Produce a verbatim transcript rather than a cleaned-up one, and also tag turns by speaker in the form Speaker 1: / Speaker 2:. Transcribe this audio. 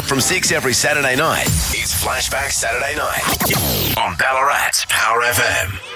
Speaker 1: from six every Saturday night. It's Flashback Saturday Night on Ballarat's Power F M.